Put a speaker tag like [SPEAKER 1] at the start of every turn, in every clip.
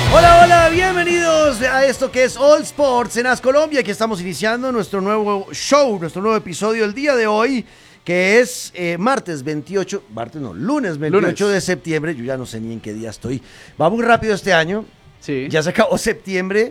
[SPEAKER 1] Hola, hola, bienvenidos a esto que es All Sports en Colombia. Aquí estamos iniciando nuestro nuevo show, nuestro nuevo episodio el día de hoy, que es lunes 28 de septiembre. Yo ya no sé ni en qué día estoy. Va muy rápido este año.
[SPEAKER 2] Sí.
[SPEAKER 1] Ya se acabó septiembre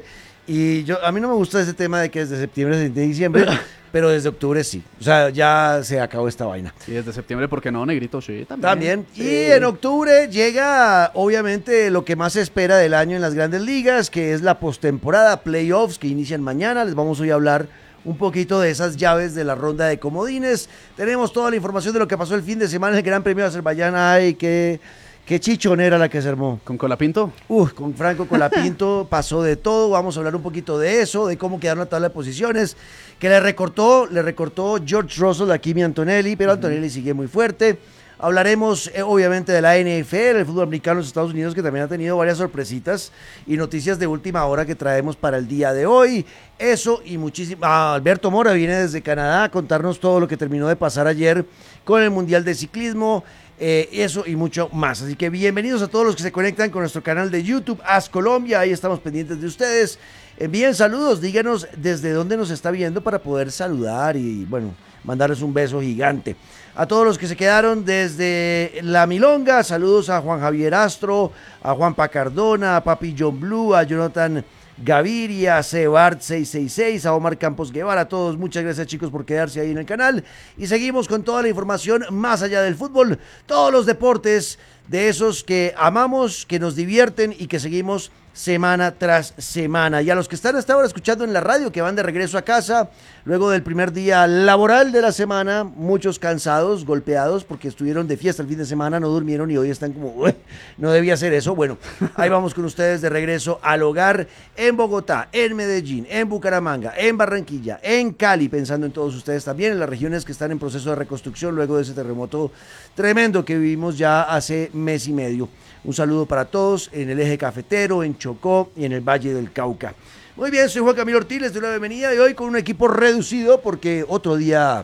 [SPEAKER 1] y a mí no me gusta ese tema de que desde septiembre de diciembre, pero desde octubre sí. O sea, ya se acabó esta vaina.
[SPEAKER 2] Y desde septiembre, ¿por qué no, Negrito? Sí,
[SPEAKER 1] También.
[SPEAKER 2] Sí.
[SPEAKER 1] Y en octubre llega, obviamente, lo que más se espera del año en las grandes ligas, que es la postemporada, playoffs, que inician mañana. Les vamos hoy a hablar un poquito de esas llaves de la ronda de comodines. Tenemos toda la información de lo que pasó el fin de semana en el Gran Premio de Azerbaiyán. Ay, qué chichonera la que se armó.
[SPEAKER 2] ¿Con Colapinto?
[SPEAKER 1] Con Franco Colapinto pasó de todo. Vamos a hablar un poquito de eso, de cómo quedaron la tabla de posiciones, que le recortó George Russell a Kimi Antonelli, pero Antonelli sigue muy fuerte. Hablaremos obviamente de la NFL, el fútbol americano en los Estados Unidos, que también ha tenido varias sorpresitas y noticias de última hora que traemos para el día de hoy. Eso y muchísimo. Alberto Mora viene desde Canadá a contarnos todo lo que terminó de pasar ayer con el Mundial de Ciclismo. Eso y mucho más. Así que bienvenidos a todos los que se conectan con nuestro canal de YouTube, As Colombia. Ahí estamos pendientes de ustedes. Envíen saludos, díganos desde dónde nos está viendo para poder saludar y, bueno, mandarles un beso gigante. A todos los que se quedaron desde La Milonga, saludos a Juan Javier Astro, a Juanpa Cardona, a Papi John Blue, a Jonathan Gaviria, a Sebart 666, a Omar Campos Guevara, a todos, muchas gracias chicos por quedarse ahí en el canal y seguimos con toda la información más allá del fútbol, todos los deportes de esos que amamos, que nos divierten y que seguimos semana tras semana. Y a los que están hasta ahora escuchando en la radio, que van de regreso a casa, luego del primer día laboral de la semana, muchos cansados, golpeados, porque estuvieron de fiesta el fin de semana, no durmieron y hoy están como, no debía ser eso. Bueno, ahí vamos con ustedes de regreso al hogar en Bogotá, en Medellín, en Bucaramanga, en Barranquilla, en Cali, pensando en todos ustedes también, en las regiones que están en proceso de reconstrucción luego de ese terremoto tremendo que vivimos ya hace mes y medio. Un saludo para todos en el eje cafetero, en Chocó y en el Valle del Cauca. Muy bien, soy Juan Camilo Ortiz, les doy la bienvenida y hoy con un equipo reducido porque otro día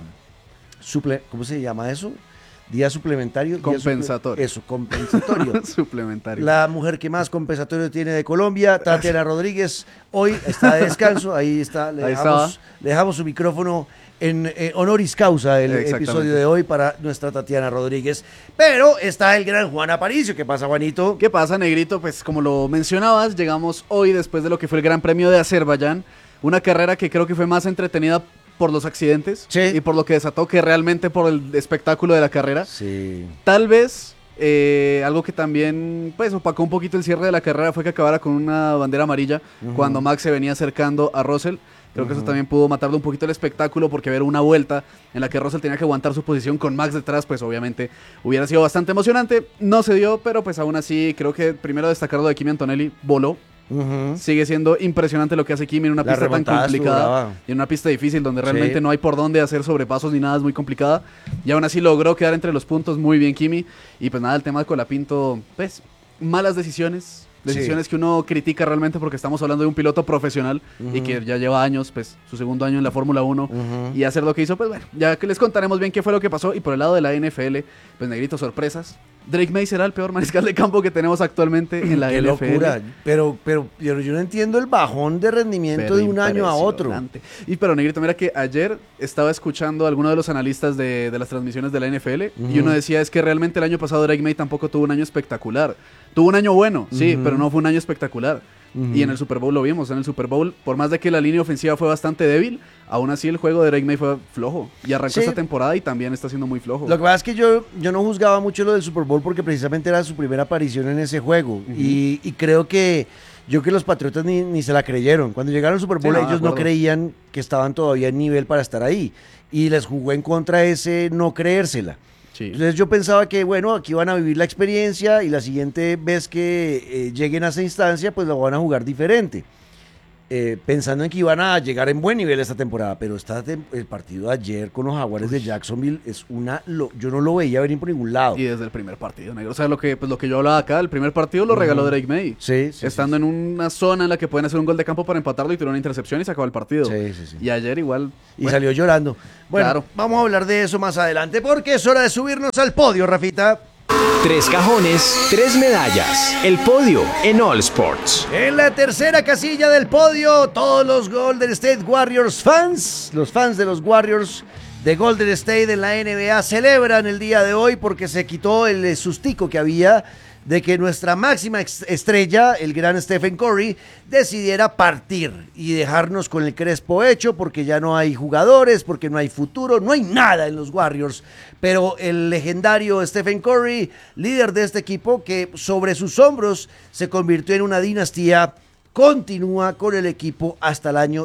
[SPEAKER 1] ¿cómo se llama eso? Día suplementario.
[SPEAKER 2] Compensatorio.
[SPEAKER 1] Compensatorio.
[SPEAKER 2] Suplementario.
[SPEAKER 1] La mujer que más compensatorio tiene de Colombia, Tatiana Rodríguez, hoy está de descanso, ahí está, le dejamos su micrófono en honoris causa el episodio de hoy para nuestra Tatiana Rodríguez. Pero está el gran Juan Aparicio. ¿Qué pasa, Juanito?
[SPEAKER 2] ¿Qué pasa, Negrito? Pues como lo mencionabas, llegamos hoy después de lo que fue el Gran Premio de Azerbaiyán, una carrera que creo que fue más entretenida por los accidentes y por lo que desató que realmente por el espectáculo de la carrera.
[SPEAKER 1] Sí.
[SPEAKER 2] Tal vez algo que también pues opacó un poquito el cierre de la carrera fue que acabara con una bandera amarilla cuando Max se venía acercando a Russell. Creo que eso también pudo matarle un poquito el espectáculo porque ver una vuelta en la que Russell tenía que aguantar su posición con Max detrás, pues obviamente hubiera sido bastante emocionante. No se dio, pero pues aún así creo que primero destacar lo de Kimi Antonelli, voló. Sigue siendo impresionante lo que hace Kimi en una pista tan complicada y en una pista difícil donde realmente no hay por dónde hacer sobrepasos ni nada, es muy complicada. Y aún así logró quedar entre los puntos, muy bien Kimi. Y pues nada, el tema de Colapinto, pues malas decisiones que uno critica realmente porque estamos hablando de un piloto profesional y que ya lleva años, pues su segundo año en la Fórmula 1 y hacer lo que hizo, pues bueno, ya que les contaremos bien qué fue lo que pasó. Y por el lado de la NFL, pues Negrito, sorpresas. Drake May será el peor mariscal de campo que tenemos actualmente en la NFL.
[SPEAKER 1] Qué locura, pero yo no entiendo el bajón de rendimiento de un año a otro.
[SPEAKER 2] Pero Negrito, mira que ayer estaba escuchando a alguno de los analistas de las transmisiones de la NFL y uno decía es que realmente el año pasado Drake May tampoco tuvo un año espectacular. Tuvo un año bueno, sí, pero no fue un año espectacular. Y en el Super Bowl lo vimos, en el Super Bowl, por más de que la línea ofensiva fue bastante débil, aún así el juego de Drake May fue flojo. Y arrancó esta temporada y también está siendo muy flojo.
[SPEAKER 1] Lo que pasa es que yo no juzgaba mucho lo del Super Bowl porque precisamente era su primera aparición en ese juego. Y creo que los Patriotas ni se la creyeron. Cuando llegaron al Super Bowl ellos no creían que estaban todavía en nivel para estar ahí. Y les jugó en contra ese no creérsela. Sí. Entonces yo pensaba que, bueno, aquí van a vivir la experiencia y la siguiente vez que lleguen a esa instancia, pues lo van a jugar diferente. Pensando en que iban a llegar en buen nivel esta temporada, pero el partido de ayer con los Jaguares de Jacksonville es yo no lo veía venir por ningún lado.
[SPEAKER 2] Y desde el primer partido, negro. O sea, lo que yo hablaba acá, el primer partido lo regaló Drake May. Estando en una zona en la que pueden hacer un gol de campo para empatarlo y tirar una intercepción y se acabó el partido. Y ayer igual.
[SPEAKER 1] Y salió llorando. Bueno, vamos a hablar de eso más adelante porque es hora de subirnos al podio, Rafita.
[SPEAKER 3] 3 cajones, 3 medallas. El podio en All Sports.
[SPEAKER 1] En la tercera casilla del podio, todos los Golden State Warriors fans, los fans de los Warriors de Golden State en la NBA celebran el día de hoy porque se quitó el sustico que había de que nuestra máxima estrella, el gran Stephen Curry, decidiera partir y dejarnos con el crespo hecho porque ya no hay jugadores, porque no hay futuro, no hay nada en los Warriors. Pero el legendario Stephen Curry, líder de este equipo que sobre sus hombros se convirtió en una dinastía, continúa con el equipo hasta el año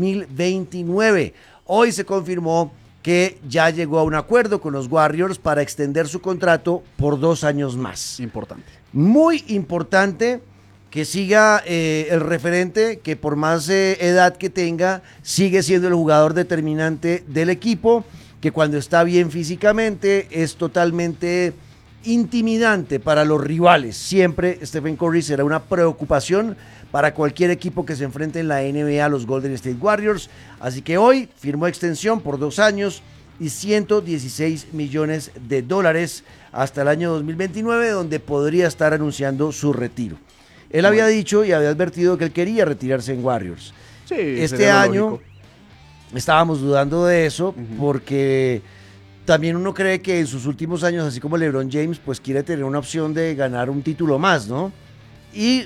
[SPEAKER 1] 2029. Hoy se confirmó que ya llegó a un acuerdo con los Warriors para extender su contrato por 2 años más.
[SPEAKER 2] Importante.
[SPEAKER 1] Muy importante que siga el referente, que por más edad que tenga, sigue siendo el jugador determinante del equipo, que cuando está bien físicamente es totalmente intimidante para los rivales. Siempre Stephen Curry será una preocupación para cualquier equipo que se enfrente en la NBA a los Golden State Warriors. Así que hoy firmó extensión por 2 años y $116 millones hasta el año 2029, donde podría estar anunciando su retiro. Él había dicho y había advertido que él quería retirarse en Warriors.
[SPEAKER 2] Sí,
[SPEAKER 1] este año estábamos dudando de eso porque también uno cree que en sus últimos años, así como LeBron James, pues quiere tener una opción de ganar un título más, ¿no? Y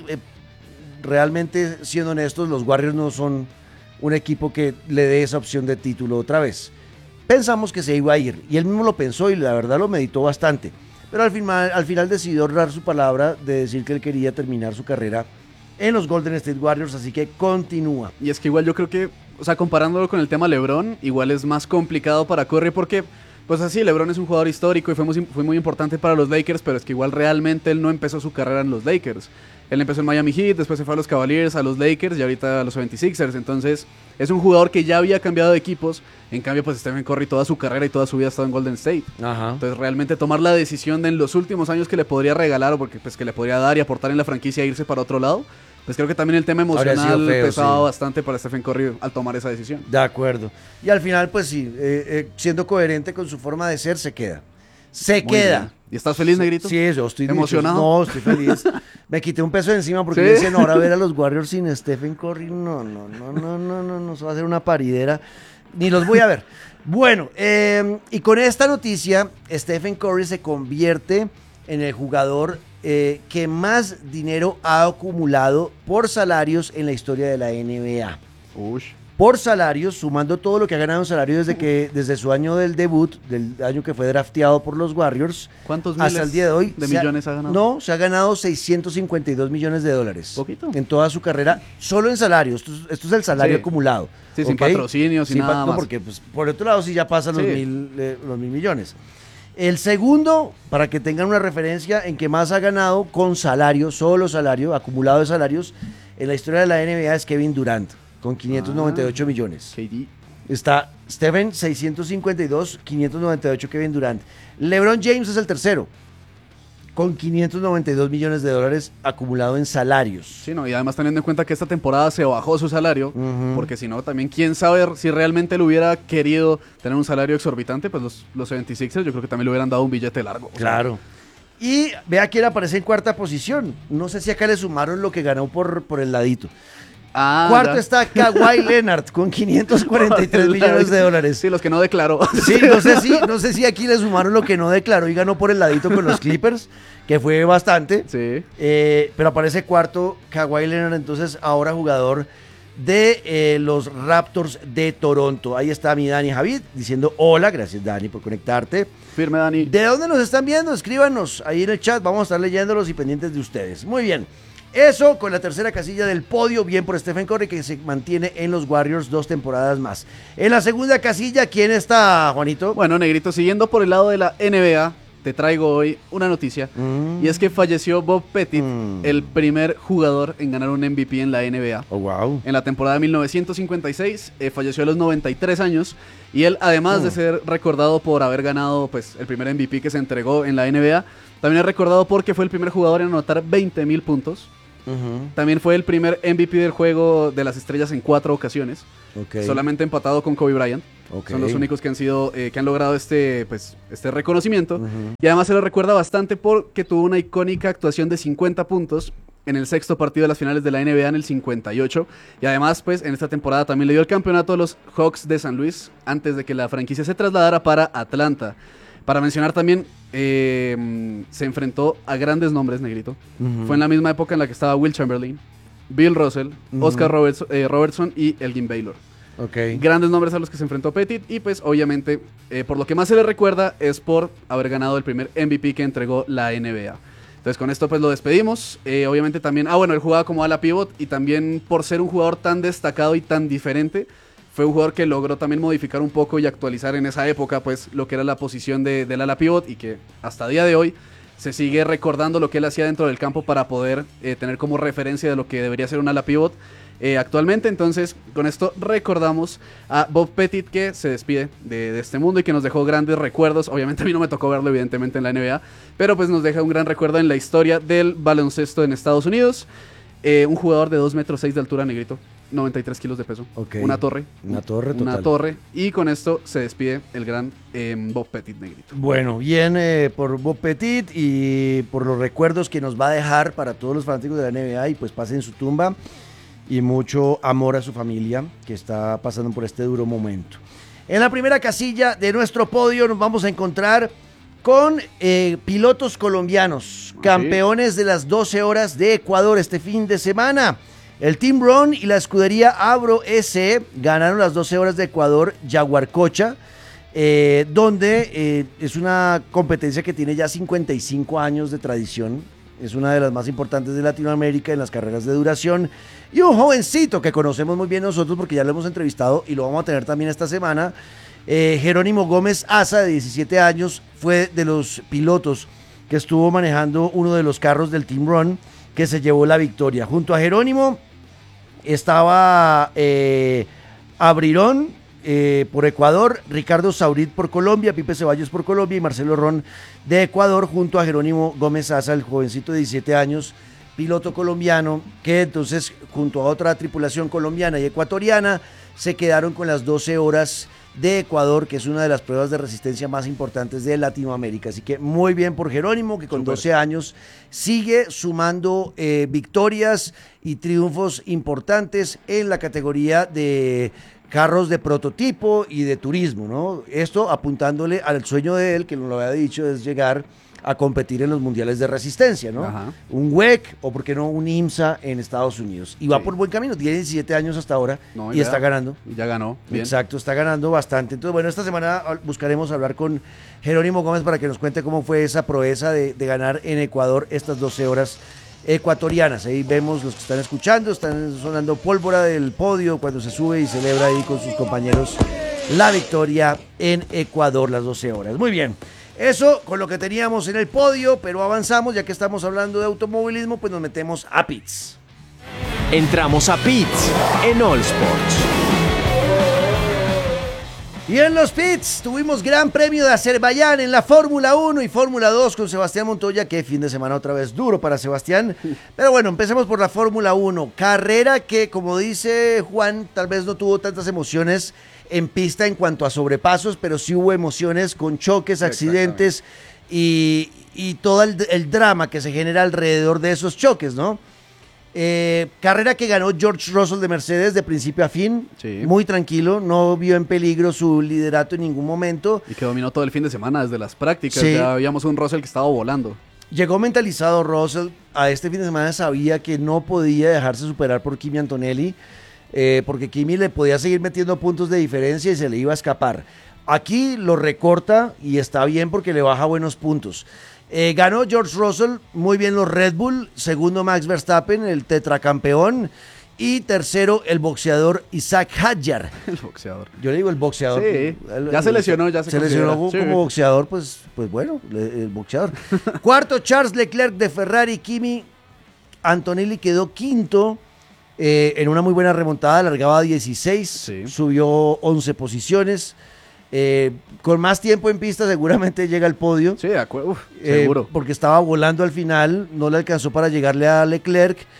[SPEAKER 1] realmente, siendo honestos, los Warriors no son un equipo que le dé esa opción de título otra vez. Pensamos que se iba a ir, y él mismo lo pensó y la verdad lo meditó bastante, pero al final decidió honrar su palabra de decir que él quería terminar su carrera en los Golden State Warriors, así que continúa.
[SPEAKER 2] Y es que igual yo creo que, o sea, comparándolo con el tema LeBron, igual es más complicado para Curry porque, pues así, LeBron es un jugador histórico y fue muy importante para los Lakers, pero es que igual realmente él no empezó su carrera en los Lakers. Él empezó en Miami Heat, después se fue a los Cavaliers, a los Lakers y ahorita a los 76ers. Entonces es un jugador que ya había cambiado de equipos. En cambio, pues Stephen Curry toda su carrera y toda su vida ha estado en Golden State.
[SPEAKER 1] Ajá.
[SPEAKER 2] Entonces realmente tomar la decisión de en los últimos años que le podría regalar o porque, pues, que le podría dar y aportar en la franquicia e irse para otro lado, pues creo que también el tema emocional pesaba bastante para Stephen Curry al tomar esa decisión.
[SPEAKER 1] De acuerdo. Y al final, pues sí, siendo coherente con su forma de ser, se queda. Se
[SPEAKER 2] Muy
[SPEAKER 1] queda.
[SPEAKER 2] bien. ¿Y estás feliz, Negrito?
[SPEAKER 1] Sí, yo estoy
[SPEAKER 2] emocionado.
[SPEAKER 1] No, estoy feliz. Me quité un peso de encima porque
[SPEAKER 2] ¿Sí?
[SPEAKER 1] me decían, ahora ver a los Warriors sin Stephen Curry, no, eso va a ser una paridera. Ni los voy a ver. Bueno, y con esta noticia, Stephen Curry se convierte en el jugador que más dinero ha acumulado por salarios en la historia de la NBA.
[SPEAKER 2] Ush.
[SPEAKER 1] Por salarios, sumando todo lo que ha ganado en salario desde su año del debut, del año que fue drafteado por los Warriors,
[SPEAKER 2] ¿Cuántos
[SPEAKER 1] hasta
[SPEAKER 2] miles
[SPEAKER 1] el día de hoy,
[SPEAKER 2] de millones ha ganado?
[SPEAKER 1] No, se ha ganado $652 millones.
[SPEAKER 2] Poquito.
[SPEAKER 1] En toda su carrera, solo en salario. Esto es el salario
[SPEAKER 2] Sí.
[SPEAKER 1] acumulado.
[SPEAKER 2] Sí, sin patrocinios, sin nada más.
[SPEAKER 1] Porque pues, por otro lado sí ya pasan
[SPEAKER 2] Sí.
[SPEAKER 1] los mil millones. El segundo, para que tengan una referencia, en que más ha ganado con salario, solo salario, acumulado de salarios, en la historia de la NBA es Kevin Durant, con 598 millones.
[SPEAKER 2] KD.
[SPEAKER 1] Está Stephen, 652, 598 Kevin Durant. LeBron James es el tercero, con $592 millones acumulado en salarios.
[SPEAKER 2] Sí, no, y además teniendo en cuenta que esta temporada se bajó su salario, porque si no, también quién sabe si realmente le hubiera querido tener un salario exorbitante, pues los 76ers yo creo que también le hubieran dado un billete largo.
[SPEAKER 1] Claro. Y vea quién aparece en cuarta posición. No sé si acá le sumaron lo que ganó por el ladito. Cuarto
[SPEAKER 2] ya.
[SPEAKER 1] está Kawhi Leonard con $543 millones.
[SPEAKER 2] Sí, los que no declaró.
[SPEAKER 1] Sí, no sé si aquí le sumaron lo que no declaró y ganó por el ladito con los Clippers, que fue bastante.
[SPEAKER 2] Sí.
[SPEAKER 1] Pero aparece cuarto Kawhi Leonard, entonces ahora jugador de los Raptors de Toronto. Ahí está mi Dani Javid diciendo hola, gracias Dani por conectarte.
[SPEAKER 2] Firme, Dani.
[SPEAKER 1] ¿De dónde nos están viendo? Escríbanos ahí en el chat, vamos a estar leyéndolos y pendientes de ustedes. Muy bien. Eso con la tercera casilla del podio, bien por Stephen Curry, que se mantiene en los Warriors 2 temporadas más. En la segunda casilla, ¿quién está, Juanito?
[SPEAKER 2] Bueno, Negrito, siguiendo por el lado de la NBA, te traigo hoy una noticia, y es que falleció Bob Pettit, el primer jugador en ganar un MVP en la NBA.
[SPEAKER 1] Oh, wow.
[SPEAKER 2] En la temporada de 1956, falleció a los 93 años, y él, además de ser recordado por haber ganado pues, el primer MVP que se entregó en la NBA, también es recordado porque fue el primer jugador en anotar 20,000 puntos También fue el primer MVP del juego de las estrellas en 4 ocasiones. Solamente empatado con Kobe Bryant. Son los únicos que han sido que han logrado este reconocimiento. Y además se lo recuerda bastante porque tuvo una icónica actuación de 50 puntos en el 6º partido de las finales de la NBA en el 58. Y además, pues, en esta temporada también le dio el campeonato a los Hawks de San Luis antes de que la franquicia se trasladara para Atlanta. Para mencionar también, se enfrentó a grandes nombres, Negrito. Fue en la misma época en la que estaba Will Chamberlain, Bill Russell, Oscar Robertson y Elgin Baylor. Grandes nombres a los que se enfrentó Pettit y pues obviamente por lo que más se le recuerda es por haber ganado el primer MVP que entregó la NBA. Entonces con esto pues lo despedimos. Obviamente también, él jugaba como ala pivot y también por ser un jugador tan destacado y tan diferente, fue un jugador que logró también modificar un poco y actualizar en esa época pues lo que era la posición del ala pivot y que hasta día de hoy se sigue recordando lo que él hacía dentro del campo para poder tener como referencia de lo que debería ser un ala pivot actualmente. Entonces con esto recordamos a Bob Pettit, que se despide de este mundo y que nos dejó grandes recuerdos. Obviamente a mí no me tocó verlo evidentemente en la NBA, pero pues nos deja un gran recuerdo en la historia del baloncesto en Estados Unidos. Un jugador de 2,6 metros de altura, Negrito, 93 kilos de peso, una torre total. Una torre, y con esto se despide el gran Bob Pettit, Negrito.
[SPEAKER 1] Bueno, bien por Bob Pettit y por los recuerdos que nos va a dejar para todos los fanáticos de la NBA, y pues pasen su tumba y mucho amor a su familia que está pasando por este duro momento. En la primera casilla de nuestro podio nos vamos a encontrar con pilotos colombianos, campeones de las 12 horas de Ecuador este fin de semana. El Team Ron y la escudería Abro SE ganaron las 12 horas de Ecuador Yaguarcocha, donde es una competencia que tiene ya 55 años de tradición. Es una de las más importantes de Latinoamérica en las carreras de duración. Y un jovencito que conocemos muy bien nosotros porque ya lo hemos entrevistado y lo vamos a tener también esta semana. Jerónimo Gómez Asa, de 17 años, fue de los pilotos que estuvo manejando uno de los carros del Team Ron que se llevó la victoria. Junto a Jerónimo estaba Abrirón por Ecuador, Ricardo Saurit por Colombia, Pipe Ceballos por Colombia y Marcelo Ron de Ecuador, junto a Jerónimo Gómez Asa, el jovencito de 17 años, piloto colombiano, que entonces junto a otra tripulación colombiana y ecuatoriana se quedaron con las 12 horas de Ecuador, que es una de las pruebas de resistencia más importantes de Latinoamérica. Así que muy bien por Jerónimo, que con 12 años sigue sumando victorias y triunfos importantes en la categoría de carros de prototipo y de turismo, ¿no? Esto apuntándole al sueño de él, que nos lo había dicho, es llegar a competir en los mundiales de resistencia, ¿no? Un WEC o, por qué no, un IMSA en Estados Unidos. Y va por buen camino, tiene 17 años hasta ahora y está ganando.
[SPEAKER 2] Ya ganó, bien.
[SPEAKER 1] Exacto, está ganando bastante. Entonces, bueno, esta semana buscaremos hablar con Jerónimo Gómez para que nos cuente cómo fue esa proeza de ganar en Ecuador estas 12 horas ecuatorianas. Ahí vemos los que están escuchando, están sonando pólvora del podio cuando se sube y celebra ahí con sus compañeros la victoria en Ecuador, las 12 horas. Muy bien. Eso con lo que teníamos en el podio, pero avanzamos, ya que estamos hablando de automovilismo, pues nos metemos a pits.
[SPEAKER 3] Entramos a pits en All Sports.
[SPEAKER 1] Y en los pits tuvimos Gran Premio de Azerbaiyán en la Fórmula 1 y Fórmula 2 con Sebastián Montoya, que fin de semana otra vez duro para Sebastián. Pero bueno, empecemos por la Fórmula 1. Carrera que, como dice Juan, tal vez no tuvo tantas emociones en pista en cuanto a sobrepasos, pero sí hubo emociones con choques, accidentes y todo el drama que se genera alrededor de esos choques, ¿no? Carrera que ganó George Russell de Mercedes de principio a fin, muy tranquilo, no vio en peligro su liderato en ningún momento.
[SPEAKER 2] Y que dominó todo el fin de semana desde las prácticas, ya habíamos un Russell que estaba volando.
[SPEAKER 1] Llegó mentalizado Russell, a este fin de semana sabía que no podía dejarse superar por Kimi Antonelli, porque Kimi le podía seguir metiendo puntos de diferencia y se le iba a escapar. Aquí lo recorta y está bien porque le baja buenos puntos. Ganó George Russell, muy bien los Red Bull, segundo Max Verstappen, el tetracampeón, y tercero el boxeador Isaac Hadjar.
[SPEAKER 2] El boxeador.
[SPEAKER 1] Yo le digo el boxeador.
[SPEAKER 2] Sí, ya se lesionó,
[SPEAKER 1] se lesionó como boxeador, pues bueno, el boxeador. Cuarto, Charles Leclerc de Ferrari. Kimi Antonelli quedó quinto. En una muy buena remontada, largaba a 16, subió 11 posiciones. Con más tiempo en pista seguramente llega al podio.
[SPEAKER 2] Sí, de acuerdo, seguro.
[SPEAKER 1] Porque estaba volando al final, no le alcanzó para llegarle a Leclerc.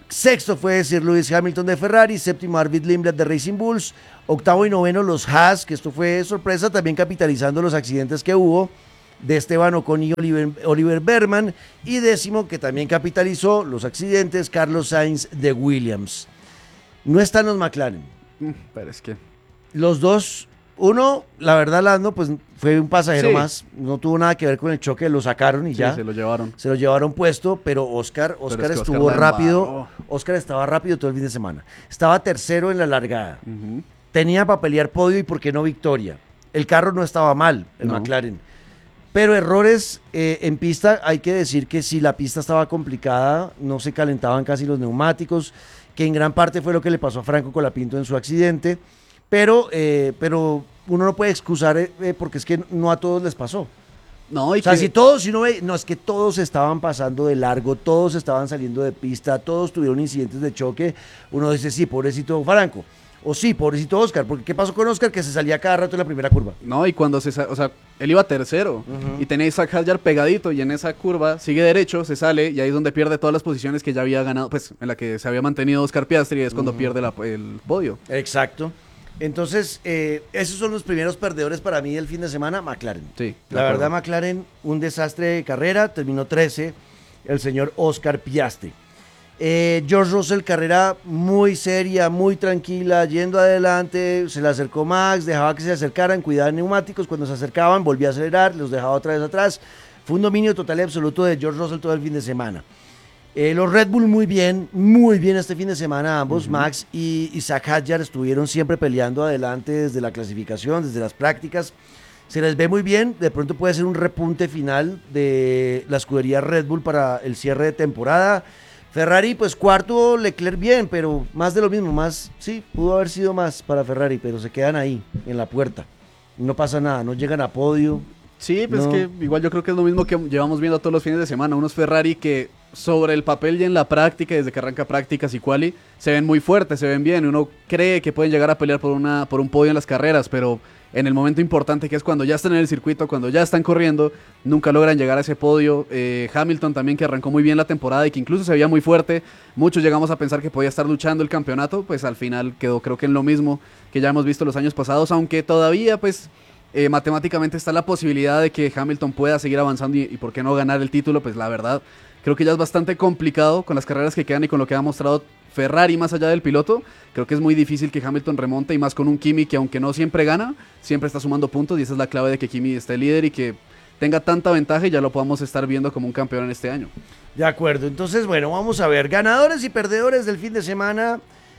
[SPEAKER 1] Sexto fue Sir Lewis Hamilton de Ferrari, séptimo Arvid Lindblad de Racing Bulls, octavo y noveno los Haas, que esto fue sorpresa, también capitalizando los accidentes que hubo, de Esteban Ocon y Oliver Berman, y décimo, que también capitalizó los accidentes, Carlos Sainz de Williams. No están los McLaren.
[SPEAKER 2] Pero es que...
[SPEAKER 1] Los dos, uno, la verdad, Lando, pues fue un pasajero
[SPEAKER 2] Sí.
[SPEAKER 1] más, no tuvo nada que ver con el choque, lo sacaron y
[SPEAKER 2] Sí,
[SPEAKER 1] ya.
[SPEAKER 2] se lo llevaron.
[SPEAKER 1] Se lo llevaron puesto, pero Oscar
[SPEAKER 2] es que
[SPEAKER 1] estuvo
[SPEAKER 2] Oscar la
[SPEAKER 1] rápido.
[SPEAKER 2] embarró.
[SPEAKER 1] Oscar estaba rápido todo el fin de semana. Estaba tercero en la largada.
[SPEAKER 2] Ujú.
[SPEAKER 1] Tenía para pelear podio y por qué no victoria. El carro no estaba mal, el
[SPEAKER 2] No.
[SPEAKER 1] McLaren. Pero errores en pista, hay que decir que si la pista estaba complicada, no se calentaban casi los neumáticos, que en gran parte fue lo que le pasó a Franco Colapinto en su accidente. Pero uno no puede excusar porque es que no a todos les pasó.
[SPEAKER 2] No, y
[SPEAKER 1] O sea,
[SPEAKER 2] que-
[SPEAKER 1] si uno ve, no, es que todos estaban pasando de largo, todos estaban saliendo de pista, todos tuvieron incidentes de choque, uno dice, sí, pobrecito Franco, o sí, pobrecito Oscar, porque ¿qué pasó con Oscar? Que se salía cada rato en la primera curva.
[SPEAKER 2] No, y cuando o sea, él iba tercero y tenía a Isaac Hadjar pegadito y en esa curva sigue derecho, se sale y ahí es donde pierde todas las posiciones que ya había ganado, pues en la que se había mantenido Oscar Piastri y es cuando pierde el podio.
[SPEAKER 1] Exacto. Entonces, esos son los primeros perdedores para mí del fin de semana, McLaren.
[SPEAKER 2] Sí, de
[SPEAKER 1] La
[SPEAKER 2] acuerdo.
[SPEAKER 1] verdad, McLaren, un desastre de carrera, terminó 13, el señor Oscar Piastri. George Russell, carrera muy seria, muy tranquila, yendo adelante, se le acercó Max, dejaba que se acercaran, cuidaba de neumáticos, cuando se acercaban volvía a acelerar, los dejaba otra vez atrás. Fue un dominio total y absoluto de George Russell todo el fin de semana. Los Red Bull muy bien este fin de semana ambos, Max y Isaac Hadjar estuvieron siempre peleando adelante desde la clasificación, desde las prácticas. Se les ve muy bien, de pronto puede ser un repunte final de la escudería Red Bull para el cierre de temporada. Ferrari, pues cuarto, Leclerc bien, pero más de lo mismo, más, sí, pudo haber sido más para Ferrari, pero se quedan ahí, en la puerta. No pasa nada, no llegan a podio.
[SPEAKER 2] Sí, pues
[SPEAKER 1] No.
[SPEAKER 2] que igual yo creo que es lo mismo que llevamos viendo todos los fines de semana. Unos Ferrari que sobre el papel y en la práctica, desde que arranca prácticas y quali, se ven muy fuertes, se ven bien. Uno cree que pueden llegar a pelear por un podio en las carreras, pero en el momento importante que es cuando ya están en el circuito, cuando ya están corriendo, nunca logran llegar a ese podio. Hamilton también, que arrancó muy bien la temporada y que incluso se veía muy fuerte. Muchos llegamos a pensar que podía estar luchando el campeonato, pues al final quedó creo que en lo mismo que ya hemos visto los años pasados, aunque todavía pues... matemáticamente está la posibilidad de que Hamilton pueda seguir avanzando y por qué no ganar el título, pues la verdad creo que ya es bastante complicado con las carreras que quedan y con lo que ha mostrado Ferrari más allá del piloto. Creo que es muy difícil que Hamilton remonte y más con un Kimi que aunque no siempre gana, siempre está sumando puntos y esa es la clave de que Kimi esté líder y que tenga tanta ventaja y ya lo podamos estar viendo como un campeón en este año.
[SPEAKER 1] De acuerdo, entonces bueno, vamos a ver, ganadores y perdedores del fin de semana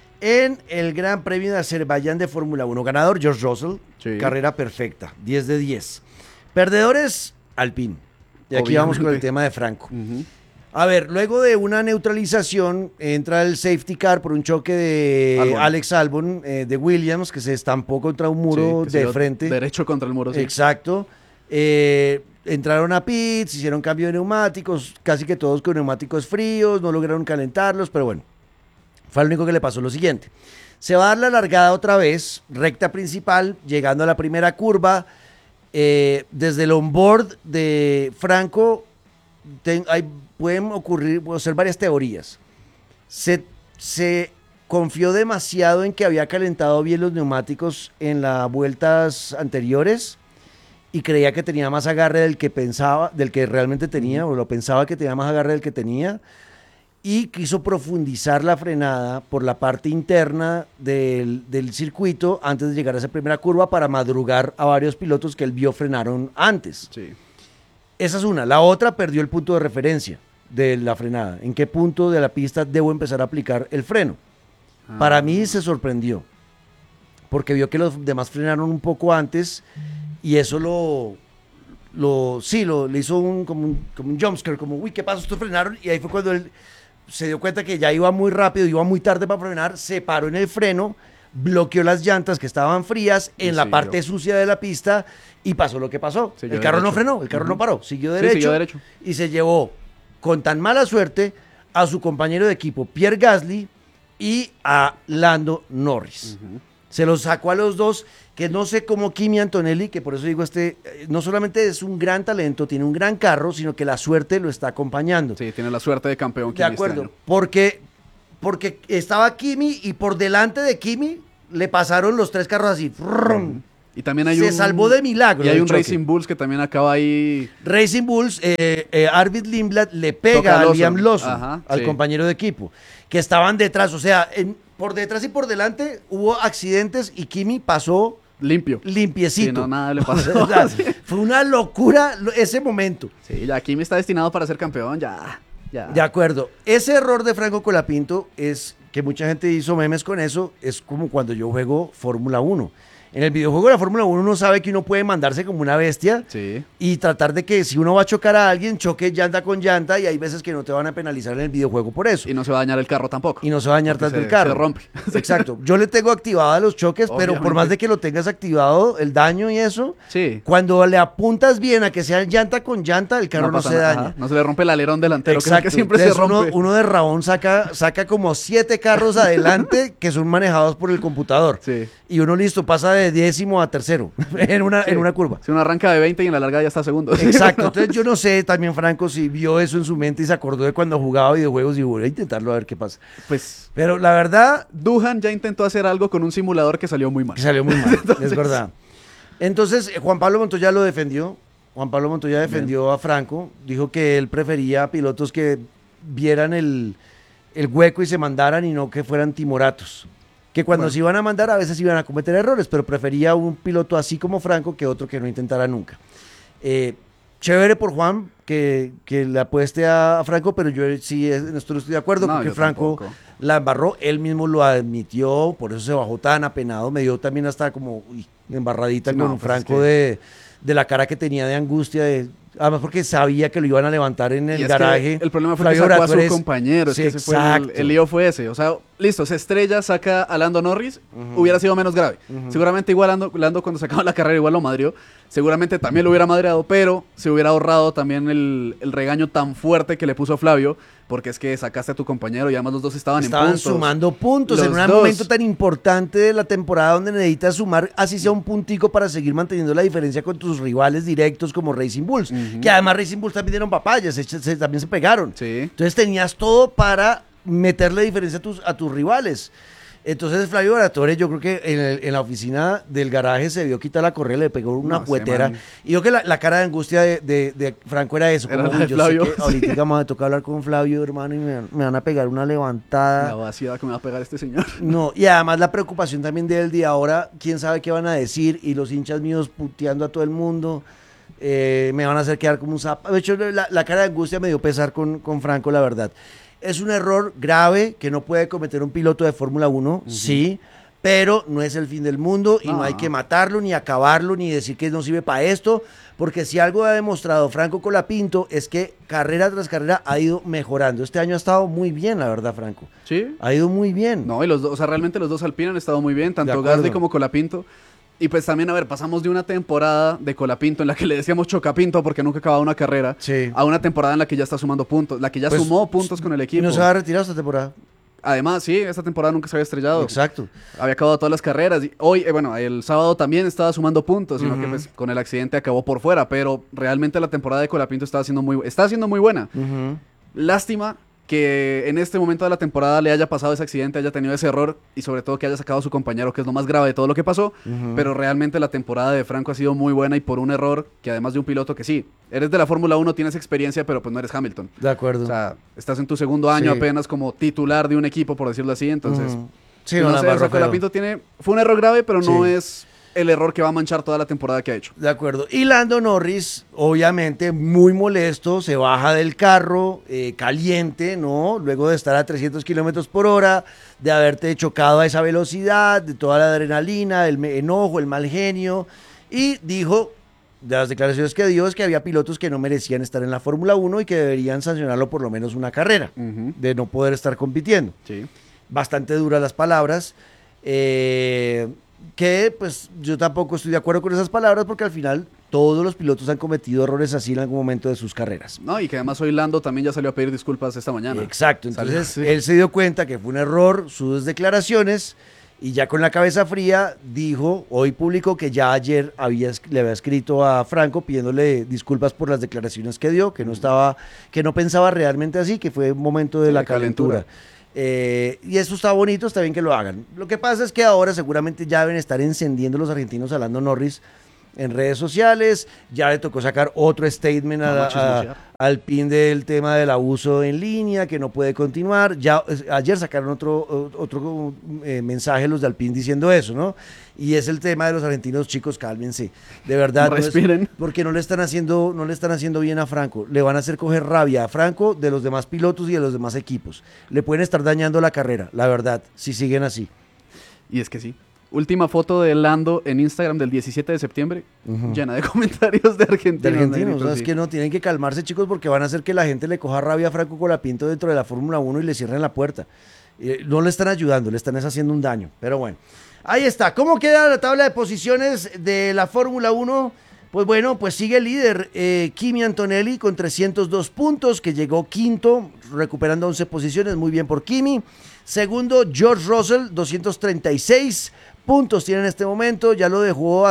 [SPEAKER 1] en el Gran Premio de Azerbaiyán de Fórmula 1. Ganador, George Russell,
[SPEAKER 2] Sí.
[SPEAKER 1] carrera perfecta, 10 de 10. Perdedores, Alpine. Y aquí vamos con el
[SPEAKER 2] Obviamente.
[SPEAKER 1] tema de Franco. A ver, luego de una neutralización, entra el safety car por un choque de
[SPEAKER 2] Albon.
[SPEAKER 1] Alex Albon de Williams, que se estampó contra un muro
[SPEAKER 2] Sí, que se
[SPEAKER 1] de
[SPEAKER 2] dio
[SPEAKER 1] frente.
[SPEAKER 2] derecho contra el muro, sí.
[SPEAKER 1] Exacto. Entraron a pits, hicieron cambio de neumáticos, casi que todos con neumáticos fríos, no lograron calentarlos, pero bueno, fue lo único que le pasó. Lo siguiente, se va a dar la largada otra vez, recta principal, llegando a la primera curva, desde el onboard de Franco, pueden ser varias teorías. Se confió demasiado en que había calentado bien los neumáticos en las vueltas anteriores y creía que tenía más agarre del que pensaba, del que realmente tenía, o lo pensaba que tenía más agarre del que tenía, y quiso profundizar la frenada por la parte interna del circuito antes de llegar a esa primera curva para madrugar a varios pilotos que él vio frenaron antes.
[SPEAKER 2] Sí.
[SPEAKER 1] Esa es una. La otra, perdió el punto de referencia de la frenada. ¿En qué punto de la pista debo empezar a aplicar el freno? Para mí se sorprendió, porque vio que los demás frenaron un poco antes y eso le hizo como un jumpscare, como, uy, ¿qué pasó? Estos frenaron, y ahí fue cuando él se dio cuenta que ya iba muy rápido, iba muy tarde para frenar, se paró en el freno, bloqueó las llantas que estaban frías en la
[SPEAKER 2] siguió.
[SPEAKER 1] parte sucia de la pista y pasó lo que pasó.
[SPEAKER 2] Siguió
[SPEAKER 1] El carro no
[SPEAKER 2] derecho.
[SPEAKER 1] frenó, el carro no paró, siguió
[SPEAKER 2] Sí,
[SPEAKER 1] derecho,
[SPEAKER 2] siguió derecho.
[SPEAKER 1] y se llevó con tan mala suerte a su compañero de equipo Pierre Gasly y a Lando Norris. Se los sacó a los dos, que no sé cómo Kimi Antonelli, que por eso digo, no solamente es un gran talento, tiene un gran carro, sino que la suerte lo está acompañando.
[SPEAKER 2] Sí, tiene la suerte de campeón.
[SPEAKER 1] De
[SPEAKER 2] Kimi este
[SPEAKER 1] acuerdo,
[SPEAKER 2] año.
[SPEAKER 1] porque porque estaba Kimi y por delante de Kimi le pasaron los 3 carros así.
[SPEAKER 2] Y también hay
[SPEAKER 1] Se salvó de milagro.
[SPEAKER 2] Y hay
[SPEAKER 1] del
[SPEAKER 2] un
[SPEAKER 1] choque.
[SPEAKER 2] Racing Bulls que también acaba ahí.
[SPEAKER 1] Racing Bulls, Arvid Lindblad le pega
[SPEAKER 2] Toca a
[SPEAKER 1] a
[SPEAKER 2] Lawson.
[SPEAKER 1] Liam Lawson,
[SPEAKER 2] Ajá,
[SPEAKER 1] al
[SPEAKER 2] sí.
[SPEAKER 1] compañero de equipo, que estaban detrás. O sea, por detrás y por delante hubo accidentes y Kimi pasó
[SPEAKER 2] Limpio.
[SPEAKER 1] limpiecito.
[SPEAKER 2] Sí, no, nada le pasó.
[SPEAKER 1] O sea, fue una locura ese momento.
[SPEAKER 2] Sí, ya Kimi está destinado para ser campeón, ya.
[SPEAKER 1] De acuerdo. Ese error de Franco Colapinto es que mucha gente hizo memes con eso. Es como cuando yo juego Fórmula 1. En el videojuego de la Fórmula 1 uno sabe que uno puede mandarse como una bestia
[SPEAKER 2] Sí.
[SPEAKER 1] y tratar de que si uno va a chocar a alguien, choque llanta con llanta, y hay veces que no te van a penalizar en el videojuego por eso.
[SPEAKER 2] Y no se va a dañar el carro tampoco.
[SPEAKER 1] Y no se va a dañar
[SPEAKER 2] Porque
[SPEAKER 1] tanto el carro.
[SPEAKER 2] Se rompe.
[SPEAKER 1] Exacto. Yo le tengo activada los choques, pero por
[SPEAKER 2] Obviamente.
[SPEAKER 1] más de que lo tengas activado, el daño y eso,
[SPEAKER 2] Sí.
[SPEAKER 1] cuando le apuntas bien a que sea llanta con llanta, el carro no
[SPEAKER 2] pasa
[SPEAKER 1] se
[SPEAKER 2] nada.
[SPEAKER 1] daña.
[SPEAKER 2] Ajá. No se le rompe el alerón delantero, que es el
[SPEAKER 1] Exacto.
[SPEAKER 2] que siempre
[SPEAKER 1] Entonces,
[SPEAKER 2] se rompe.
[SPEAKER 1] uno de Rabón saca como 7 carros adelante que son manejados por el computador.
[SPEAKER 2] Sí.
[SPEAKER 1] Y uno listo, pasa de 10º a 3º en una curva.
[SPEAKER 2] Si uno arranca de 20 y en la larga ya está segundo.
[SPEAKER 1] Exacto. Entonces yo no sé también, Franco, si vio eso en su mente y se acordó de cuando jugaba videojuegos y voy a intentarlo a ver qué pasa.
[SPEAKER 2] Pues
[SPEAKER 1] Pero la verdad,
[SPEAKER 2] Duhan ya intentó hacer algo con un simulador que salió muy mal.
[SPEAKER 1] que salió muy mal, es verdad. Entonces, Juan Pablo Montoya lo defendió. Juan Pablo Montoya defendió a Franco. Dijo que él prefería pilotos que vieran el hueco y se mandaran y no que fueran timoratos. Que cuando
[SPEAKER 2] Bueno.
[SPEAKER 1] se iban a mandar a veces iban a cometer errores, pero prefería un piloto así como Franco que otro que no intentara nunca. Chévere por Juan que le apueste a Franco, pero yo sí en esto no estoy de acuerdo,
[SPEAKER 2] No,
[SPEAKER 1] porque
[SPEAKER 2] yo
[SPEAKER 1] Franco
[SPEAKER 2] tampoco.
[SPEAKER 1] la embarró, él mismo lo admitió, por eso se bajó tan apenado, me dio también hasta como embarradita
[SPEAKER 2] Sí,
[SPEAKER 1] con
[SPEAKER 2] no, pues
[SPEAKER 1] Franco de la cara que tenía de angustia, además porque sabía que lo iban a levantar en
[SPEAKER 2] Y
[SPEAKER 1] el
[SPEAKER 2] es que
[SPEAKER 1] garaje.
[SPEAKER 2] el problema fue
[SPEAKER 1] Flavio
[SPEAKER 2] que sacó a
[SPEAKER 1] Briatore
[SPEAKER 2] su compañero.
[SPEAKER 1] sí,
[SPEAKER 2] es que ese fue
[SPEAKER 1] exacto.
[SPEAKER 2] el lío fue ese. O sea, listo, se estrella, saca a Lando Norris, hubiera sido menos grave. Seguramente igual Lando cuando sacaba la carrera igual lo madrió. Seguramente también lo hubiera madreado, pero se hubiera ahorrado también el regaño tan fuerte que le puso Flavio, porque es que sacaste a tu compañero y además los dos estaban en puntos.
[SPEAKER 1] Sumando puntos en
[SPEAKER 2] Los
[SPEAKER 1] un
[SPEAKER 2] dos.
[SPEAKER 1] momento tan importante de la temporada donde necesitas sumar así sea un puntico para seguir manteniendo la diferencia con tus rivales directos como Racing Bulls, que además Racing Bulls también dieron papayas, también se pegaron.
[SPEAKER 2] Sí.
[SPEAKER 1] Entonces tenías todo para meterle diferencia a tus rivales. Entonces Flavio Briatore, yo creo que en la oficina del garaje se vio quitar la correa, le pegó una
[SPEAKER 2] No sé,
[SPEAKER 1] puetera.
[SPEAKER 2] man.
[SPEAKER 1] Y yo creo que la cara de angustia de Franco era eso.
[SPEAKER 2] Era
[SPEAKER 1] Como,
[SPEAKER 2] la de
[SPEAKER 1] "Uy, yo
[SPEAKER 2] Flavio".
[SPEAKER 1] sé que ahorita me toca hablar con Flavio, hermano, y me van a pegar una levantada.
[SPEAKER 2] La vaciedad que me va a pegar este señor.
[SPEAKER 1] No, y además la preocupación también de él de ahora, quién sabe qué van a decir, y los hinchas míos puteando a todo el mundo, me van a hacer quedar como un sapo. De hecho, la cara de angustia me dio pesar con Franco, la verdad. Es un error grave que no puede cometer un piloto de Fórmula 1, sí, pero no es el fin del mundo y no hay que matarlo, ni acabarlo, ni decir que no sirve para esto, porque si algo ha demostrado Franco Colapinto es que carrera tras carrera ha ido mejorando. Este año ha estado muy bien, la verdad, Franco.
[SPEAKER 2] Sí.
[SPEAKER 1] Ha ido muy bien.
[SPEAKER 2] No, y los dos, o sea, realmente los dos Alpine han estado muy bien, tanto
[SPEAKER 1] acuerdo.
[SPEAKER 2] Gasly como Colapinto. Y pues también, a ver, pasamos de una temporada de Colapinto en la que le decíamos Chocapinto porque nunca acababa una carrera,
[SPEAKER 1] Sí.
[SPEAKER 2] a una temporada en la que ya está sumando puntos, la que ya
[SPEAKER 1] Pues,
[SPEAKER 2] sumó puntos con el
[SPEAKER 1] Y
[SPEAKER 2] equipo.
[SPEAKER 1] no se va a retirar esta temporada.
[SPEAKER 2] Además, sí, esta temporada nunca se había estrellado.
[SPEAKER 1] Exacto.
[SPEAKER 2] Había acabado todas las carreras. Y hoy, bueno, el sábado también estaba sumando puntos, sino que pues con el accidente acabó por fuera. Pero realmente la temporada de Colapinto está siendo muy buena. Lástima que en este momento de la temporada le haya pasado ese accidente, haya tenido ese error y sobre todo que haya sacado a su compañero, que es lo más grave de todo lo que pasó. Pero realmente la temporada de Franco ha sido muy buena y por un error que además de un piloto que sí, eres de la Fórmula 1, tienes experiencia, pero pues no eres Hamilton.
[SPEAKER 1] De acuerdo.
[SPEAKER 2] O sea, estás en tu segundo año
[SPEAKER 1] Sí.
[SPEAKER 2] apenas como titular de un equipo, por decirlo así, entonces...
[SPEAKER 1] Sí,
[SPEAKER 2] no
[SPEAKER 1] no, la
[SPEAKER 2] sé,
[SPEAKER 1] embarró
[SPEAKER 2] o sea,
[SPEAKER 1] feo.
[SPEAKER 2] Colapinto fue un error grave, pero no
[SPEAKER 1] Sí.
[SPEAKER 2] es el error que va a manchar toda la temporada que ha hecho.
[SPEAKER 1] De acuerdo. Y Lando Norris, obviamente, muy molesto, se baja del carro, caliente, ¿no? Luego de estar a 300 kilómetros por hora, de haberte chocado a esa velocidad, de toda la adrenalina, el enojo, el mal genio. Y dijo, de las declaraciones que dio, es que había pilotos que no merecían estar en la Fórmula 1 y que deberían sancionarlo por lo menos una carrera, de no poder estar compitiendo.
[SPEAKER 2] Sí.
[SPEAKER 1] Bastante duras las palabras, que pues yo tampoco estoy de acuerdo con esas palabras porque al final todos los pilotos han cometido errores así en algún momento de sus carreras.
[SPEAKER 2] No, y que además hoy Lando también ya salió a pedir disculpas esta mañana.
[SPEAKER 1] Exacto, entonces
[SPEAKER 2] Salió, sí.
[SPEAKER 1] él se dio cuenta que fue un error sus declaraciones y ya con la cabeza fría dijo, hoy publicó que ya ayer le había escrito a Franco pidiéndole disculpas por las declaraciones que dio, que no pensaba realmente así, que fue un momento de
[SPEAKER 2] Sí,
[SPEAKER 1] la
[SPEAKER 2] de
[SPEAKER 1] calentura.
[SPEAKER 2] calentura.
[SPEAKER 1] Y eso está bonito, está bien que lo hagan. Lo que pasa es que ahora seguramente ya deben estar encendiendo los argentinos a Lando Norris en redes sociales. Ya le tocó sacar otro statement al PIN del tema del abuso en línea, que no puede continuar. Ya ayer sacaron otro mensaje los de Alpine diciendo eso, ¿no? Y es el tema de los argentinos, chicos, cálmense. De verdad,
[SPEAKER 2] respiren.
[SPEAKER 1] Porque no le están haciendo bien a Franco. Le van a hacer coger rabia a Franco de los demás pilotos y de los demás equipos. Le pueden estar dañando la carrera, la verdad, si siguen así.
[SPEAKER 2] Y es que sí. Última foto de Lando en Instagram del 17 de septiembre, llena de comentarios de argentinos.
[SPEAKER 1] De argentinos,
[SPEAKER 2] Negrito,
[SPEAKER 1] es que no, tienen que calmarse, chicos, porque van a hacer que la gente le coja rabia a Franco Colapinto dentro de la Fórmula 1 y le cierren la puerta. No le están ayudando, le están haciendo un daño. Pero bueno, ahí está. ¿Cómo queda la tabla de posiciones de la Fórmula 1? Pues bueno, pues sigue el líder Kimi Antonelli con 302 puntos, que llegó quinto, recuperando 11 posiciones, muy bien por Kimi. Segundo, George Russell, 236 puntos tiene en este momento, ya lo dejó a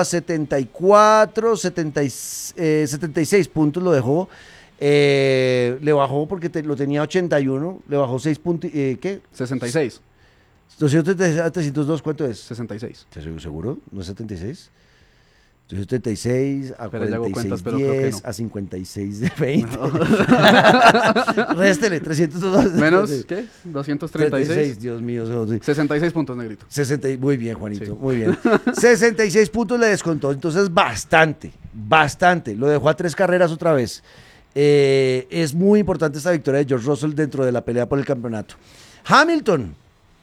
[SPEAKER 1] 76 puntos lo dejó. Le bajó porque lo tenía 81, le bajó 6 puntos, ¿qué?
[SPEAKER 2] 66.
[SPEAKER 1] 236 a 302, ¿cuánto es?
[SPEAKER 2] 66.
[SPEAKER 1] ¿Te soy seguro? ¿No es 76? 276 a
[SPEAKER 2] Pero
[SPEAKER 1] 46,
[SPEAKER 2] pero
[SPEAKER 1] 10
[SPEAKER 2] creo que no.
[SPEAKER 1] a 56 de 20. Réstele, 302.
[SPEAKER 2] ¿Menos qué? 236.
[SPEAKER 1] 36, Dios mío.
[SPEAKER 2] 66 puntos, Negrito.
[SPEAKER 1] 60, muy bien, Juanito,
[SPEAKER 2] Sí.
[SPEAKER 1] muy bien. 66 puntos le descontó, entonces bastante. Lo dejó a 3 carreras otra vez. Es muy importante esta victoria de George Russell dentro de la pelea por el campeonato. Hamilton,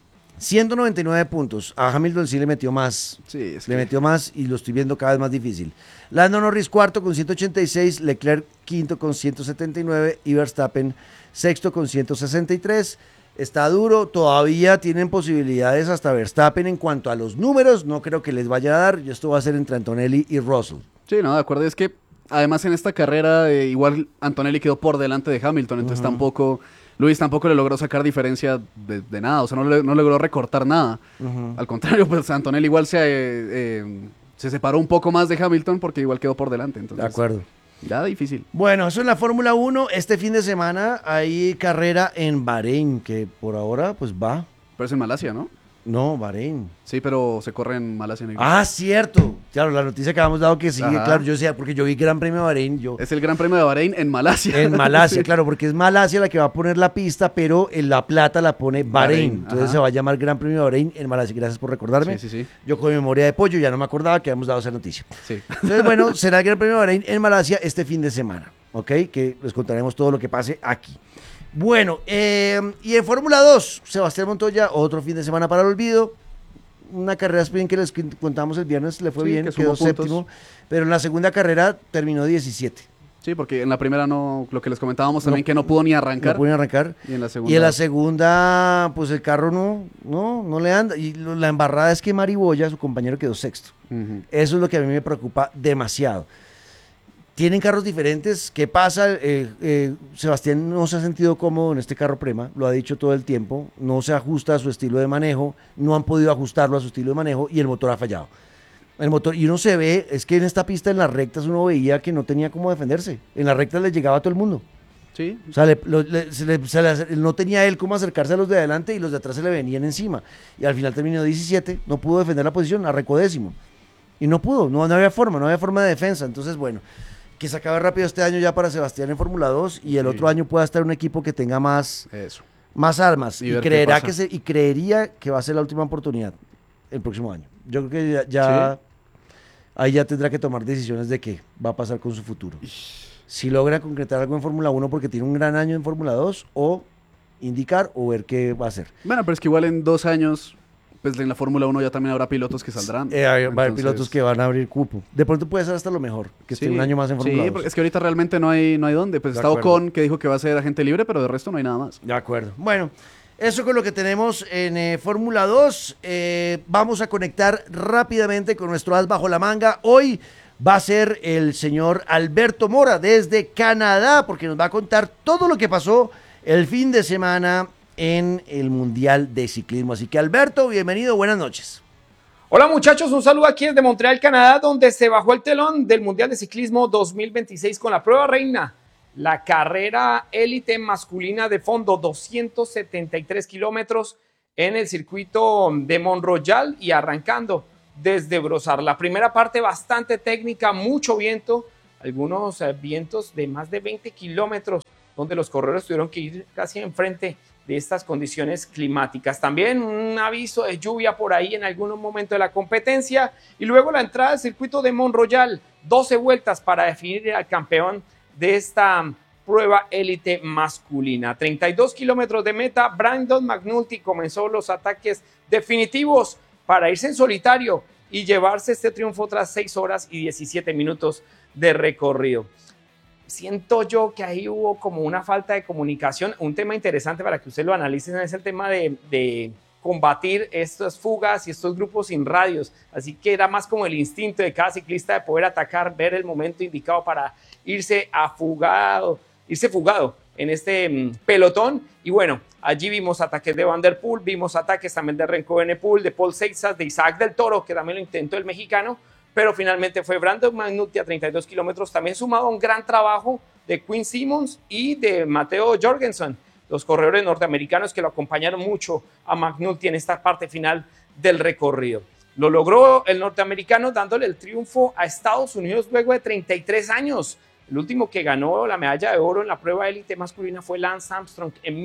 [SPEAKER 1] 199 puntos. A Hamilton sí le metió más.
[SPEAKER 2] Sí, es
[SPEAKER 1] Le
[SPEAKER 2] que-
[SPEAKER 1] metió más y lo estoy viendo cada vez más difícil. Lando Norris cuarto con 186, Leclerc quinto con 179 y Verstappen sexto con 163. Está duro, todavía tienen posibilidades hasta Verstappen en cuanto a los números. No creo que les vaya a dar. Y esto va a ser entre Antonelli y Russell.
[SPEAKER 2] Sí, no, de acuerdo. Es que además en esta carrera igual Antonelli quedó por delante de Hamilton, entonces Luis tampoco le logró sacar diferencia de nada, o sea, no logró recortar nada. Al contrario, pues Antonelli igual se separó un poco más de Hamilton porque igual quedó por delante. Entonces,
[SPEAKER 1] De acuerdo.
[SPEAKER 2] Ya difícil.
[SPEAKER 1] Bueno, eso en la Fórmula 1. Este fin de semana hay carrera en Bahrein, que por ahora pues va.
[SPEAKER 2] Pero es en Malasia, ¿no?
[SPEAKER 1] No, Bahrein.
[SPEAKER 2] Sí, pero se corre en Malasia. Negrito.
[SPEAKER 1] Ah, cierto. Claro, la noticia que habíamos dado que sigue,
[SPEAKER 2] Ajá.
[SPEAKER 1] claro, yo sé, porque yo vi Gran Premio de Bahrein,
[SPEAKER 2] Es el Gran Premio de Bahrein en Malasia.
[SPEAKER 1] en Malasia,
[SPEAKER 2] Sí.
[SPEAKER 1] claro, porque es Malasia la que va a poner la pista, pero en la plata la pone Bahrein.
[SPEAKER 2] Bahrein,
[SPEAKER 1] Entonces
[SPEAKER 2] ajá.
[SPEAKER 1] se va a llamar Gran Premio de Bahrein en Malasia. Gracias por recordarme.
[SPEAKER 2] Sí, sí, sí.
[SPEAKER 1] Yo con memoria de pollo ya no me acordaba que habíamos dado esa noticia.
[SPEAKER 2] Sí.
[SPEAKER 1] Entonces, bueno, será el Gran Premio de Bahrein en Malasia este fin de semana, ¿ok? Que les contaremos todo lo que pase aquí. Bueno, y en Fórmula 2, Sebastián Montoya, otro fin de semana para el olvido. Una carrera sprint que les contamos el viernes, le fue
[SPEAKER 2] Sí,
[SPEAKER 1] bien,
[SPEAKER 2] que sumó
[SPEAKER 1] quedó
[SPEAKER 2] puntos.
[SPEAKER 1] séptimo, pero en la segunda carrera terminó 17.
[SPEAKER 2] Sí, porque en la primera no, lo que les comentábamos también,
[SPEAKER 1] No-
[SPEAKER 2] que no pudo ni arrancar.
[SPEAKER 1] No pudieron arrancar.
[SPEAKER 2] Y en la segunda.
[SPEAKER 1] Y en la segunda, pues el carro no le anda. Y la embarrada es que Mari Boya, su compañero, quedó sexto.
[SPEAKER 2] Ujú.
[SPEAKER 1] Eso es lo que a mí me preocupa demasiado. Tienen carros diferentes. ¿Qué pasa? Sebastián no se ha sentido cómodo en este carro Prema, lo ha dicho todo el tiempo. No se ajusta a su estilo de manejo, no han podido ajustarlo a su estilo de manejo y el motor ha fallado. El motor, y uno se ve, es que en esta pista, en las rectas, uno veía que no tenía cómo defenderse. En las rectas le llegaba a todo el mundo.
[SPEAKER 2] Sí,
[SPEAKER 1] O sea, no tenía él cómo acercarse a los de adelante y los de atrás se le venían encima. Y al final terminó 17, no pudo defender la posición, arrancó décimo. Y no pudo, no había forma de defensa. Entonces, bueno, que se acabe rápido este año ya para Sebastián en Fórmula 2 y el
[SPEAKER 2] Sí.
[SPEAKER 1] otro año pueda estar un equipo que tenga más armas.
[SPEAKER 2] Y
[SPEAKER 1] Y,
[SPEAKER 2] ver qué pasa.
[SPEAKER 1] creería que va a ser la última oportunidad el próximo año. Yo creo que ya ahí ya tendrá que tomar decisiones de qué va a pasar con su futuro. Si logra concretar algo en Fórmula 1 porque tiene un gran año en Fórmula 2 o indicar o ver qué va a hacer.
[SPEAKER 2] Bueno, pero es que igual en 2 años, pues en la Fórmula 1 ya también habrá pilotos que saldrán.
[SPEAKER 1] Va a haber
[SPEAKER 2] Entonces,
[SPEAKER 1] pilotos que van a abrir cupo. De pronto puede ser hasta lo mejor, que esté
[SPEAKER 2] sí,
[SPEAKER 1] un año más en Fórmula
[SPEAKER 2] Sí,
[SPEAKER 1] 2.
[SPEAKER 2] porque es que ahorita realmente no hay dónde. Pues
[SPEAKER 1] De
[SPEAKER 2] está
[SPEAKER 1] acuerdo.
[SPEAKER 2] Ocon, que dijo que va a ser agente libre, pero de resto no hay nada más.
[SPEAKER 1] De acuerdo. Bueno, eso con lo que tenemos en Fórmula 2. Vamos a conectar rápidamente con nuestro as bajo la manga. Hoy va a ser el señor Alberto Mora desde Canadá, porque nos va a contar todo lo que pasó el fin de semana en el Mundial de Ciclismo. Así que Alberto, bienvenido, buenas noches.
[SPEAKER 4] Hola muchachos, un saludo aquí desde Montreal, Canadá, donde se bajó el telón del Mundial de Ciclismo 2026 con la prueba reina la carrera élite masculina de fondo, 273 kilómetros en el circuito de Mont-Royal y arrancando desde Brossard. La primera parte bastante técnica, mucho viento, algunos vientos de más de 20 kilómetros, donde los corredores tuvieron que ir casi enfrente de estas condiciones climáticas. También un aviso de lluvia por ahí en algún momento de la competencia y luego la entrada al circuito de Mont-Royal, 12 vueltas para definir al campeón de esta prueba élite masculina. 32 kilómetros de meta, Brandon McNulty comenzó los ataques definitivos para irse en solitario y llevarse este triunfo tras 6 horas y 17 minutos de recorrido. Siento yo que ahí hubo como una falta de comunicación. Un tema interesante para que ustedes lo analicen es el tema de combatir estas fugas y estos grupos sin radios. Así que era más como el instinto de cada ciclista de poder atacar, ver el momento indicado para irse fugado en este pelotón. Y bueno, allí vimos ataques de Van der Poel, vimos ataques también de Remco Evenepoel, de Paul Seixas, de Isaac del Toro, que también lo intentó el mexicano, pero finalmente fue Brandon McNulty a 32 kilómetros, también sumado a un gran trabajo de Quinn Simmons y de Matteo Jorgensen, los corredores norteamericanos que lo acompañaron mucho a McNulty en esta parte final del recorrido. Lo logró el norteamericano dándole el triunfo a Estados Unidos luego de 33 años. El último que ganó la medalla de oro en la prueba élite masculina fue Lance Armstrong en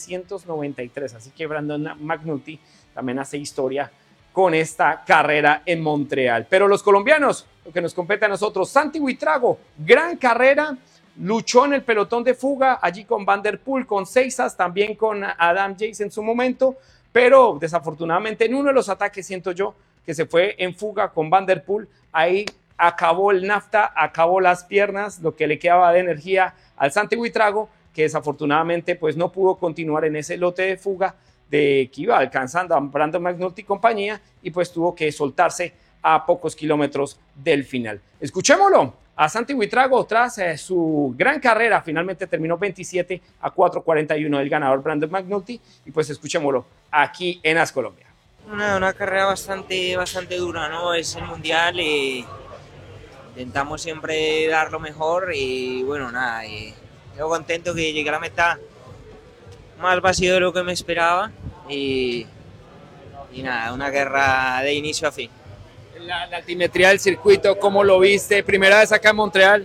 [SPEAKER 4] 1993, así que Brandon McNulty también hace historia con esta carrera en Montreal. Pero los colombianos, lo que nos compete a nosotros, Santi Buitrago, gran carrera, luchó en el pelotón de fuga, allí con Van der Poel, con Seixas, también con Adam Yates en su momento, pero desafortunadamente en uno de los ataques, siento yo, que se fue en fuga con Van der Poel, ahí acabó el nafta, acabó las piernas, lo que le quedaba de energía al Santi Buitrago, que desafortunadamente pues no pudo continuar en ese lote de fuga que iba alcanzando a Brandon McNulty y compañía, y pues tuvo que soltarse a pocos kilómetros del final. Escuchémoslo a Santi Buitrago tras su gran carrera, finalmente terminó 27 a 4:41 el ganador Brandon McNulty, y pues escuchémoslo aquí en AS Colombia.
[SPEAKER 5] Una carrera bastante dura, ¿no? Es el mundial y intentamos siempre dar lo mejor y bueno, nada, yo contento que llegué a la meta más vacío de lo que me esperaba y nada, una guerra de inicio a fin.
[SPEAKER 4] La altimetría del circuito, ¿cómo lo viste? Primera vez acá en Montreal.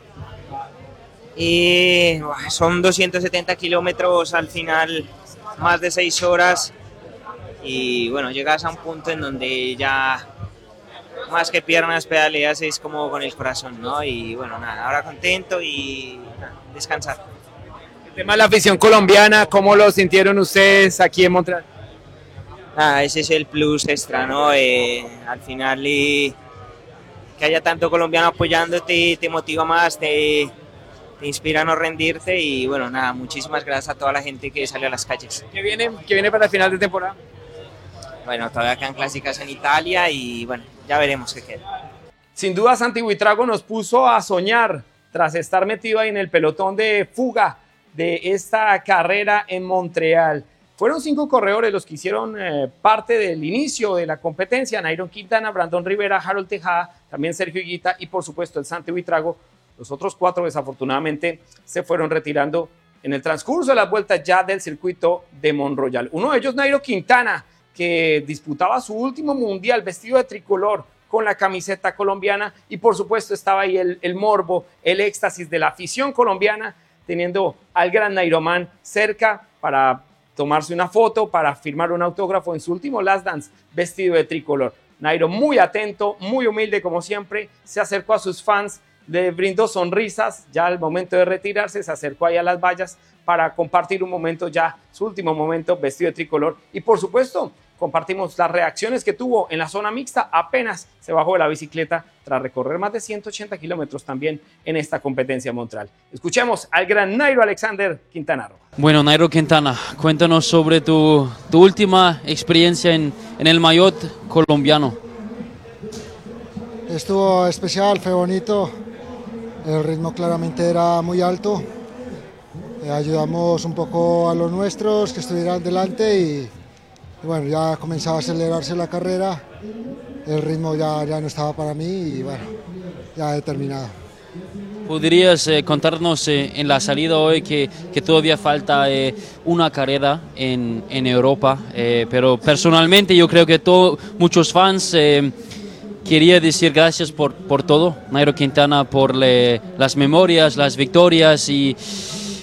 [SPEAKER 5] Y son 270 kilómetros al final, más de 6 horas y bueno, llegas a un punto en donde ya más que piernas pedaleas es como con el corazón, ¿no? Y bueno, nada, ahora contento y nada, descansar.
[SPEAKER 4] El tema de la afición colombiana, ¿cómo lo sintieron ustedes aquí en Montreal?
[SPEAKER 5] Nada, ese es el plus extra, ¿no? Al final que haya tanto colombiano apoyándote te motiva más, te inspira a no rendirte y bueno, nada, muchísimas gracias a toda la gente que salió a las calles.
[SPEAKER 4] ¿Qué viene para el final de temporada?
[SPEAKER 5] Bueno, todavía quedan clásicas en Italia y bueno, ya veremos qué queda.
[SPEAKER 4] Sin duda, Santi Buitrago nos puso a soñar tras estar metido ahí en el pelotón de fuga de esta carrera en Montreal. Fueron 5 corredores los que hicieron parte del inicio de la competencia: Nairo Quintana, Brandon Rivera, Harold Tejada, también Sergio Higuita y por supuesto el Santi Buitrago. Los otros 4 desafortunadamente se fueron retirando en el transcurso de las vueltas ya del circuito de Mont-Royal. Uno de ellos, Nairo Quintana, que disputaba su último mundial vestido de tricolor con la camiseta colombiana, y por supuesto estaba ahí el morbo, el éxtasis de la afición colombiana, teniendo al gran Nairoman cerca para tomarse una foto, para firmar un autógrafo en su último Last Dance vestido de tricolor. Nairo muy atento, muy humilde como siempre, se acercó a sus fans, le brindó sonrisas, ya al momento de retirarse se acercó ahí a las vallas para compartir un momento, ya su último momento vestido de tricolor, y por supuesto compartimos las reacciones que tuvo en la zona mixta apenas se bajó de la bicicleta tras recorrer más de 180 kilómetros también en esta competencia Montreal. Escuchemos al gran Nairo Alexander Quintana Roa.
[SPEAKER 6] Bueno, Nairo Quintana, cuéntanos sobre tu última experiencia en el maillot colombiano.
[SPEAKER 7] Estuvo especial, fue bonito, el ritmo claramente era muy alto, ayudamos un poco a los nuestros que estuvieran delante y bueno, ya comenzaba a acelerarse la carrera, el ritmo ya no estaba para mí y bueno, ya he terminado.
[SPEAKER 6] ¿Podrías contarnos en la salida hoy que todavía falta una carrera en Europa? Pero personalmente yo creo que muchos fans quería decir gracias por todo, Nairo Quintana, por las memorias, las victorias y